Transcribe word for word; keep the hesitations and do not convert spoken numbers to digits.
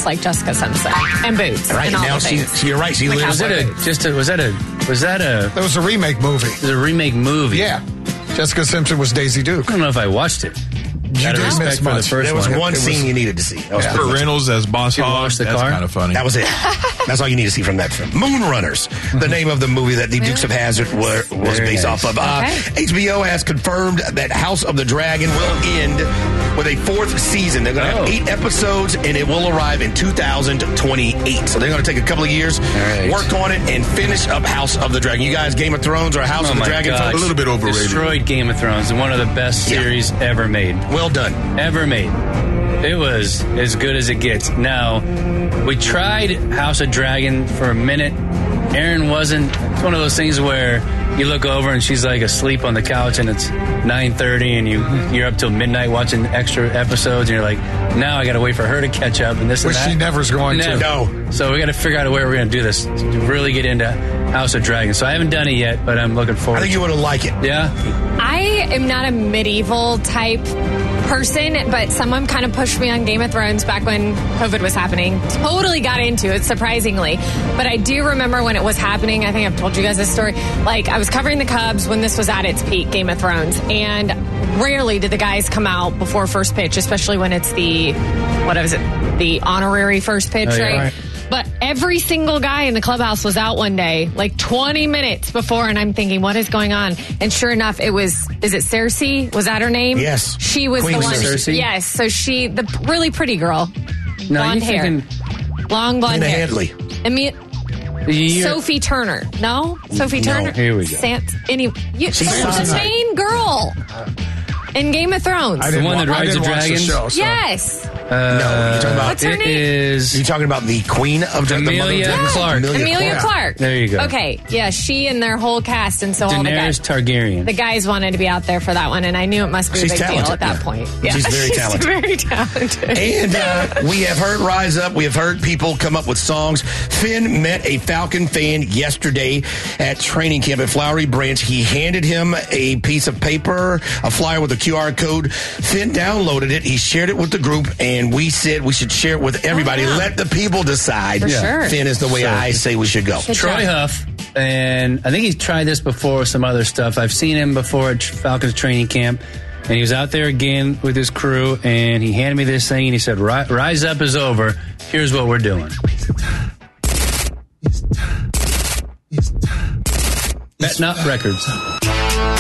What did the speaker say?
looks like Jessica Simpson and boots. Right and all now, the she, things. she, you're right. She Like lives. Was it a, just a, was that a, was that a, That was a remake movie. it was a remake movie? Yeah. Jessica Simpson was Daisy Duke. I don't know if I watched it. You Out of didn't respect miss for the much. first There was one. one It was- scene you needed to see. That was Yeah. pretty Burt much- Reynolds as Boss You Hog. wash the That's car? kind of funny. That was it. That's all you need to see from that film. Moonrunners, the name of the movie that the Dukes of Hazzard were, was Very based nice. off of. Uh, Okay. H B O has confirmed that House of the Dragon will end with a fourth season. They're going to have Oh. eight episodes, and it will arrive in two thousand twenty-eight. So they're going to take a couple of years, right. work on it, and finish up House of the Dragon. You guys, Game of Thrones or House Oh of the my Dragon gosh. A folks? little bit overrated. Destroyed Game of Thrones and one of the best Yeah. series ever made. Well done. Ever made. It was as good as it gets. Now, we tried House of Dragon for a minute. Erin wasn't. It's one of those things where you look over and she's like asleep on the couch and it's nine thirty and you, you're up till midnight watching extra episodes and you're like, now I got to wait for her to catch up and this Which and that. she never's going to. Never. No. So we got to figure out a way we're going to do this to really get into House of Dragon. So I haven't done it yet, but I'm looking forward I think to you would like it. it. Yeah? I am not a medieval type person, but someone kind of pushed me on Game of Thrones back when COVID was happening. Totally got into it, surprisingly. But I do remember when it was happening. I think I've told you guys this story. Like, I was covering the Cubs when this was at its peak, Game of Thrones. And rarely did the guys come out before first pitch, especially when it's the, what is it, the honorary first pitch, Oh, yeah. right? Right. But every single guy in the clubhouse was out one day, like twenty minutes before, and I'm thinking, what is going on? And sure enough, it was, is it Cersei? Was that her name? Yes. She was Queen the one. Cersei? Yes. So she, the really pretty girl. No, blonde you hair. thinking- Long blonde Nina hair. Handley. Emi- You're- Sophie Turner. No? Sophie No. Turner? Here we go. Sant- any, you, She's the Sansa. main girl in Game of Thrones. I didn't one wa- that I rides didn't the watch dragons? show, so- Yes. no, you're talking about. What's her It name? is You're talking about the Queen of the Mother of Amelia Dragons? Clark. Amelia Clark. There you go. Okay. Yeah, she and their whole cast, and so all the guys. Daenerys Targaryen. The guys wanted to be out there for that one, and I knew it must be She's a big talented, deal at that yeah. point. She's very talented. very talented. And uh, we have heard Rise Up. We have heard people come up with songs. Finn met a Falcon fan yesterday at training camp at Flowery Branch. He handed him a piece of paper, a flyer with a Q R code. Finn downloaded it. He shared it with the group, and we said we should share it with everybody. Oh, yeah. Let the people decide. For sure. Finn is the way So- I say we should go. Good Troy job. Huff, and I think he's tried this before with some other stuff. I've seen him before at Falcons training camp, and he was out there again with his crew, and he handed me this thing, and he said, "Ri- Rise Up is over. Here's what we're doing. Bet Not Records.